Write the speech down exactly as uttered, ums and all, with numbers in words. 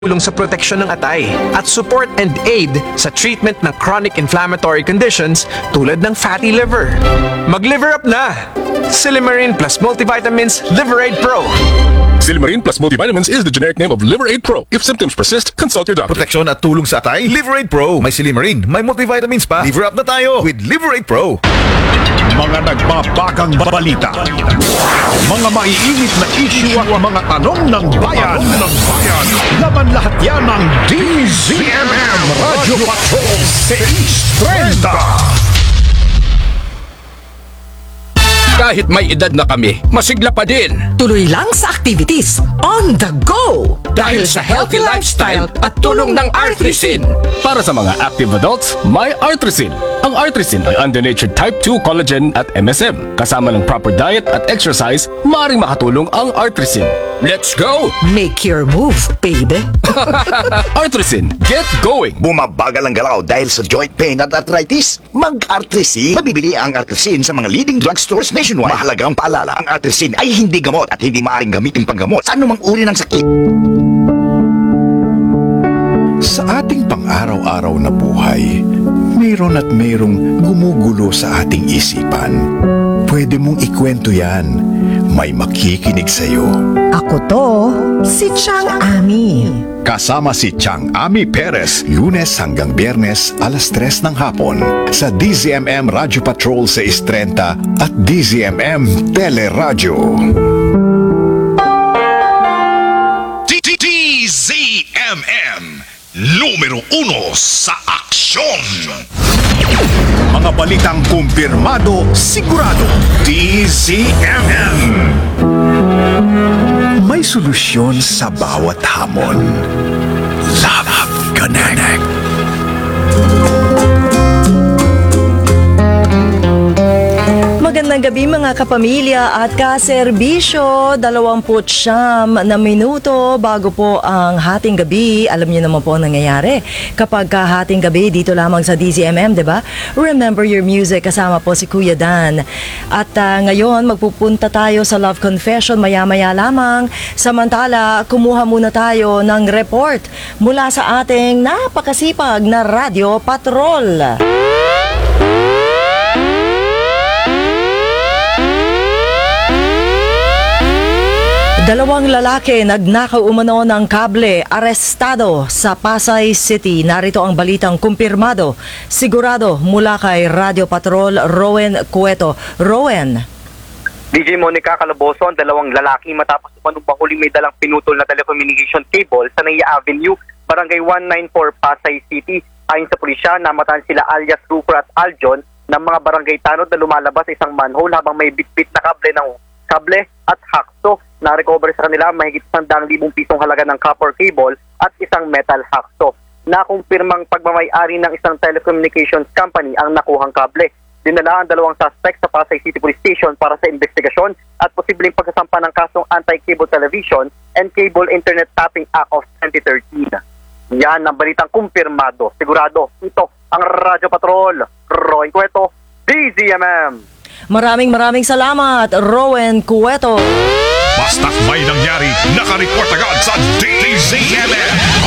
tulong sa proteksyon ng atay at support and aid sa treatment ng chronic inflammatory conditions tulad ng fatty liver. Mag-liver up na! Silimarin plus multivitamins Liveraid Pro. Silimarin plus multivitamins is the generic name of Liveraid Pro. If symptoms persist, consult your doctor. Proteksyon at tulong sa atay, Liveraid Pro. May Silimarin, may multivitamins pa. Liver up na tayo with Liveraid Pro. Mga nagbabagang balita, mga maiinit na issue at mga tanong ng bayan. ng bayan. Laban lahat yan ng D Z M M Radio Patrol six thirty. Kahit may edad na kami, masigla pa din. Tuloy lang sa activities on the go Dahil sa healthy lifestyle at tulong ng Artrisin. Para sa mga active adults, may Artrisin. Ang Artrisin ay unddenatured type two collagen at M S M. Kasama ng proper diet at exercise, maaaring makatulong ang Artrisin. Let's go! Make your move, baby. Artrisin, get going! Bumabagal ang galaw dahil sa joint pain at arthritis? Mag-Artrisin. Mabibili ang Artrisin sa mga leading drugstores nationwide. Mahalagang paalala, ang Artrisin ay hindi gamot at hindi maaaring gamitin panggamot sa anumang uri ng sakit. Sa ating pang-araw-araw na buhay, mayroon at mayroong gumugulo sa ating isipan. Pwede mong ikwento yan. May makikinig sa'yo. Ako to, si Chang Ami. Kasama si Chang Ami Perez, Lunes hanggang Biyernes, alas tres ng hapon sa D Z M M Radio Patrol six thirty at D Z M M Teleradyo. D Z M M, numero uno sa aksyon. Mga balitang kumpirmado, sigurado. D Z M M. May solusyon sa bawat hamon. Love Connect. Magandang gabi mga kapamilya at kaserbisyo. Dalawamput siyam na minuto bago po ang hating gabi. Alam niyo naman po ang nangyayari kapag hating gabi dito lamang sa D Z M M, di ba? Remember Your Music, kasama po si Kuya Dan. At uh, ngayon magpupunta tayo sa Love Confession maya-maya lamang. Samantala, kumuha muna tayo ng report mula sa ating napakasipag na Radio Patrol. Dalawang lalaki nagnakaw umano ng kable, arestado sa Pasay City. Narito ang balitang kumpirmado, sigurado mula kay Radio Patrol Rowen Cueto. Rowen. D J Monica Calabozo, ang dalawang lalaki matapos umanong huli may dalang pinutol na telecommunication cable sa Naya Avenue, Barangay one ninety-four, Pasay City. Ayon sa pulisya, namatayan sila alias Rupert at Aljon ng mga barangay tanod na lumalabas sa isang manhole habang may bitbit na kable ng kable at hakso. Na-recover sa kanila mahigit one hundred thousand pisong halaga ng copper cable at isang metal hakso. Nakumpirmang pagmamay-ari ng isang telecommunications company ang nakuhang kable. Dinala ang dalawang suspect sa Pasay City Police Station para sa investigasyon at posibleng pagsasampa ng kasong Anti-Cable Television and Cable Internet Tapping Act of twenty thirteen. Yan ang balitang kumpirmado. Sigurado, ito ang Radio Patrol. Roy Cueto, D Z M M. Maraming maraming salamat, Rowen Cueto. Basta't may nangyari, nakareport agad sa D Z M M.